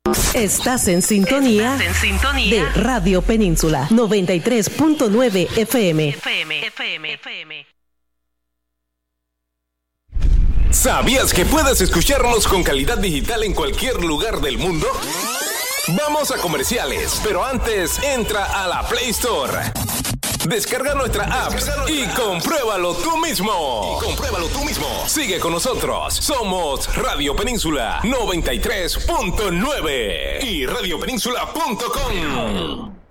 Estás en sintonía de Radio Península 93.9 FM. ¿Sabías que puedes escucharnos con calidad digital en cualquier lugar del mundo? Vamos a comerciales, pero antes entra a la Play Store. Descarga nuestra app y compruébalo tú mismo. Sigue con nosotros. Somos Radio Península 93.9 y radiopenínsula.com.